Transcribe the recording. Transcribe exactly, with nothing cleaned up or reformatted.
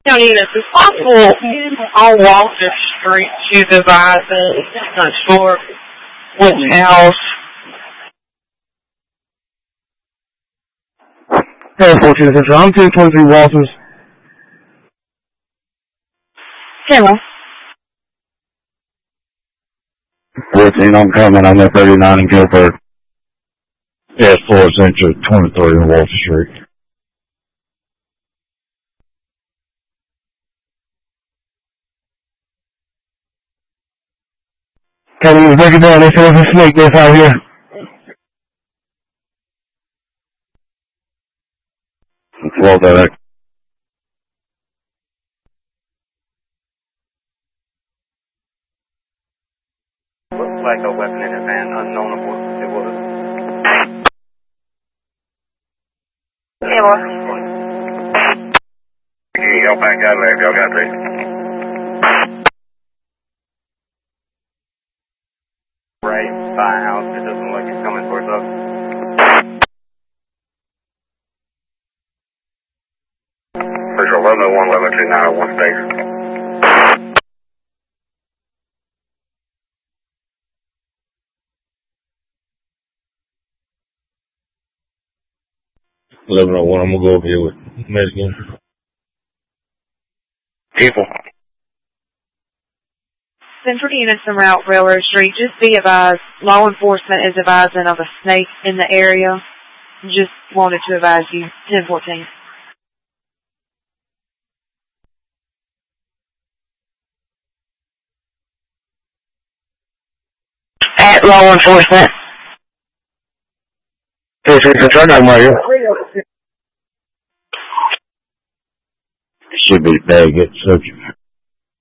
County, if it's possible, on Walter Street, she's advising, not sure which house. Hey, fourteen Central. I'm ten twenty-three Walters. Hello. fourteen, I'm coming. I'm at thirty-nine in Guilford. Yes, four Central, twenty-three in Walter Street. Can you break it down? They said there's a snake that's out here. Well, that looks like a weapon in his hand, unknown of what it was. Hey, boy. Y'all back out there, y'all got this. Right by a house, it doesn't look like he's coming towards us. There's eleven oh one, eleven two nine oh one station. eleven oh one, I'm gonna go over here with Mexican. People. Central units en route Railroad Street. Just be advised, law enforcement is advising of a snake in the area. Just wanted to advise you. ten fourteen. At law enforcement. Hey, Central, turn down my ear. Should be bad, get searching.